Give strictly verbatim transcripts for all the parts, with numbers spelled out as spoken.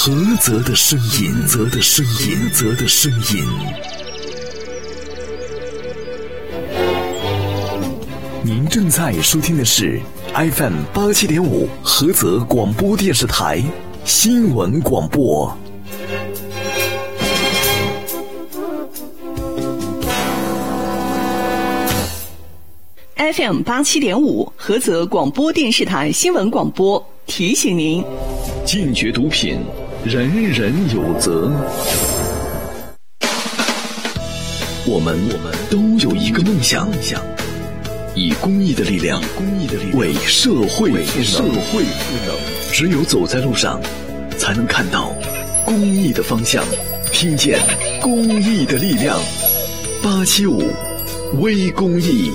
菏泽的声音，菏泽的声音，菏泽的声音。您正在收听的是 F M 八七点五菏泽广播电视台新闻广播。 F M 八七点五菏泽广播电视台新闻广播提醒您： 禁绝毒品，人人有责。我们我们都有一个梦想，以公益的力量为社会赋能。只有走在路上，才能看到公益的方向，听见公益的力量。八七五微公益。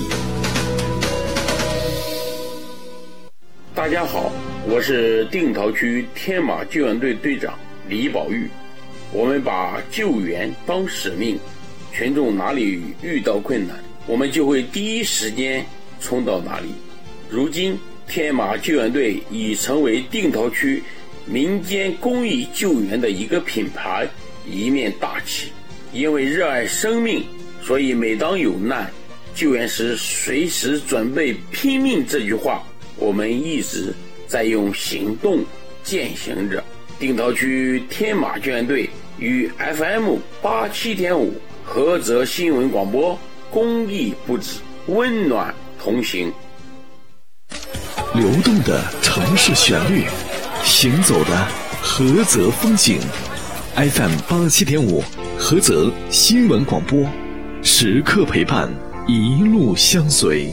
大家好，我是定陶区天马救援队队长李宝玉。我们把救援当使命，群众哪里遇到困难，我们就会第一时间冲到哪里。如今天马救援队已成为定陶区民间公益救援的一个品牌，一面大旗。因为热爱生命，所以每当有难，救援时随时准备拼命这句话，我们一直在用行动践行着。定陶区天马救援队与 F M 八七点五菏泽新闻广播公益不止，温暖同行。 流动的城市旋律，行走的菏泽风景。F M 八七点五菏泽新闻广播，时刻陪伴，一路相随。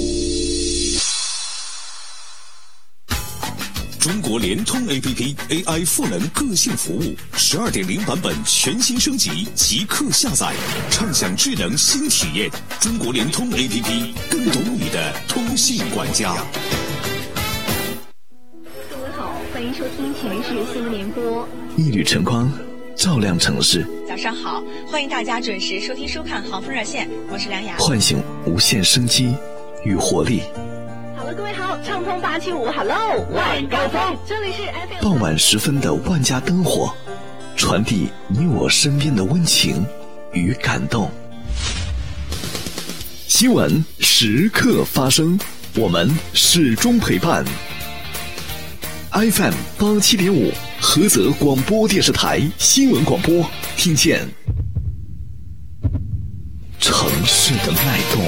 中国联通 A P P A I 赋能个性服务 十二点零 版本全新升级，即刻下载，畅享智能新体验。中国联通 A P P 更懂你的通信管家。 各位好，欢迎收听全市新闻联播。 一缕晨光照亮城市。 早上好，欢迎大家准时收听收看航风热线，我是梁雅。 唤醒无限生机与活力。 好了，各位好，畅通八七五 ，Hello， 晚高峰，这里是 F M。 傍晚时分的万家灯火，传递你我身边的温情与感动。新闻时刻发生，我们始终陪伴。F M 八七点五菏泽广播电视台新闻广播，听见城市的脉动。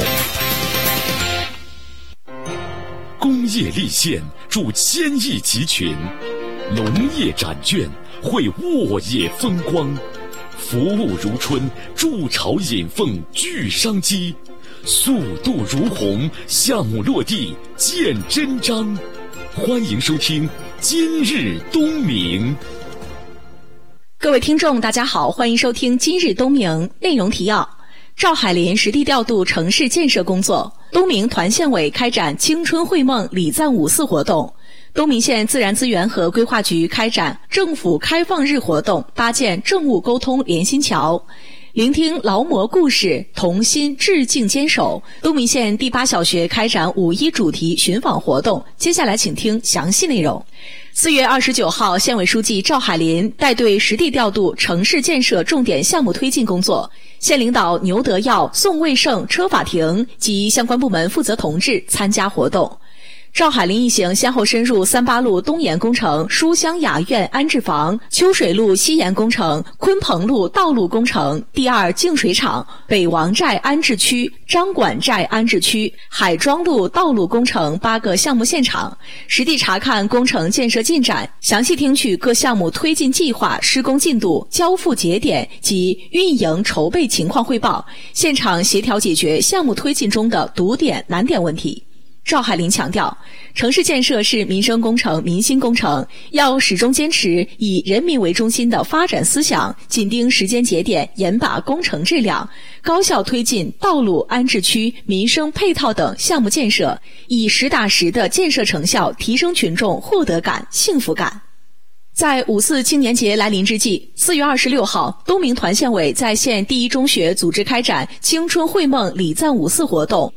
工业立县助千亿集群，农业展券会沃野风光，服务如春，筑巢引凤聚商机，速度如虹，项目落地见真章。欢迎收听今日东明。 各位听众大家好，欢迎收听今日东明。内容提要：赵海林实地调度城市建设工作，东明团县委开展青春绘梦礼赞五四活动，东明县自然资源和规划局开展政府开放日活动，搭建政务沟通连心桥，聆听劳模故事，同心致敬坚守。东明县第八小学开展五一主题寻访活动，接下来请听详细内容。四月二十九号，县委书记赵海林带队实地调度城市建设重点项目推进工作，县领导牛德耀、宋卫胜、车法庭及相关部门负责同志参加活动。赵海林一行先后深入三八路东延工程、书香雅苑安置房、秋水路西延工程、鲲鹏路道路工程、第二净水厂、北王寨安置区、张管寨安置区、海庄路道路工程八个项目现场，实地查看工程建设进展，详细听取各项目推进计划、施工进度、交付节点及运营筹备情况汇报，现场协调解决项目推进中的堵点难点问题。赵海林强调，城市建设是民生工程、民心工程，要始终坚持以人民为中心的发展思想，紧盯时间节点，严把工程质量，高效推进道路、安置区、民生配套等项目建设，以实打实的建设成效提升群众获得感、幸福感。在五四青年节来临之际，四月二十六号，东明团县委在县第一中学组织开展青春绘梦礼赞五四活动。